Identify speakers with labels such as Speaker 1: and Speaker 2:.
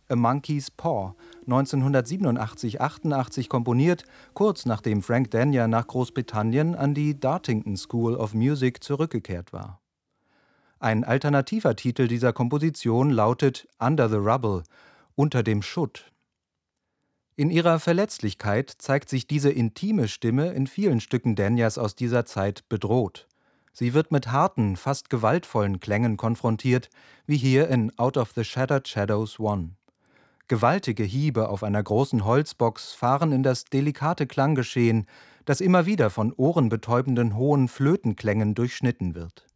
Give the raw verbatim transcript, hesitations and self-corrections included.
Speaker 1: A Monkey's Paw, neunzehnhundertsiebenundachtzig achtundachtzig komponiert, kurz nachdem Frank Denyer nach Großbritannien an die Dartington School of Music zurückgekehrt war. Ein alternativer Titel dieser Komposition lautet Under the Rubble, unter dem Schutt. In ihrer Verletzlichkeit zeigt sich diese intime Stimme in vielen Stücken Denyers aus dieser Zeit bedroht. Sie wird mit harten, fast gewaltvollen Klängen konfrontiert, wie hier in Out of the Shattered Shadows One. Gewaltige Hiebe auf einer großen Holzbox fahren in das delikate Klanggeschehen, das immer wieder von ohrenbetäubenden hohen Flötenklängen durchschnitten wird.